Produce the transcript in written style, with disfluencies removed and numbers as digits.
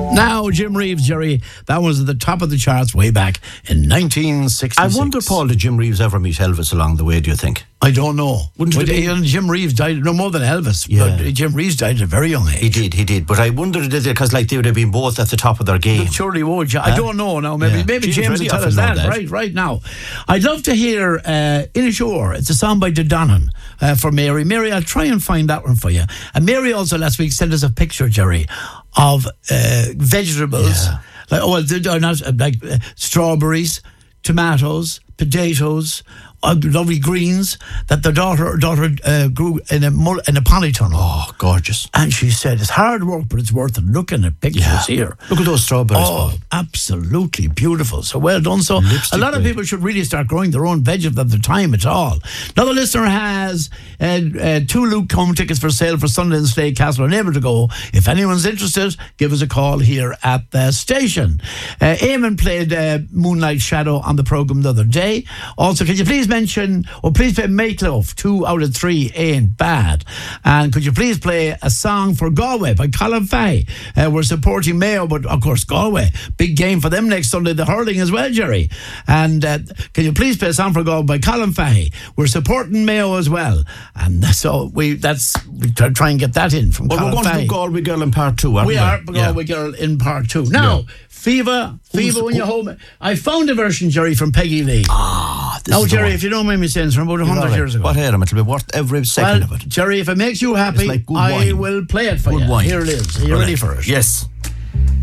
Now, Jim Reeves, Jerry, that was at the top of the charts way back in 1966. I wonder, Paul, did Jim Reeves ever meet Elvis along the way, do you think? I don't know. Jim Reeves died, no more than Elvis, but Jim Reeves died at a very young age. He did. But I wonder, because they would have been both at the top of their game. Surely would. I don't know now. Maybe James will tell us that. Right now. I'd love to hear Inishore. It's a song by Dodonnan for Mary. Mary, I'll try and find that one for you. And Mary also last week sent us a picture, Jerry, of vegetables. Like strawberries, tomatoes, potatoes, lovely greens that the daughter grew in a polytunnel. Oh, gorgeous. And she said, it's hard work, but it's worth it. Looking at pictures here. Look at those strawberries. Oh, absolutely beautiful. So well done. So a lot of people should really start growing their own vegetables at the time at all. Another listener has 2 Luke Home tickets for sale for Sunday in Slade Castle and able to go. If anyone's interested, give us a call here at the station. Eamon played Moonlight Shadow on the programme the other day. Also, could you please please play Meatloaf? 2 out of 3 ain't bad. And could you please play a song for Galway by Colin Fahey? We're supporting Mayo, but of course Galway, big game for them next Sunday, the hurling as well, Jerry. And can you please play a song for Galway by Colin Fahey? We're supporting Mayo as well, and so we try and get that in from Colin Fahey. We're going to do Galway Girl in part 2, aren't we? We are Galway Girl in part 2 now. Fever when you're home. I found a version, Jerry, from Peggy Lee. Now, Jerry, if you don't mind me saying, it's from about 100 years ago. What Adam? It'll be worth every second of it. Jerry, if it makes you happy, I will play it for you. Wine. Here it is. Are you ready for it? Yes.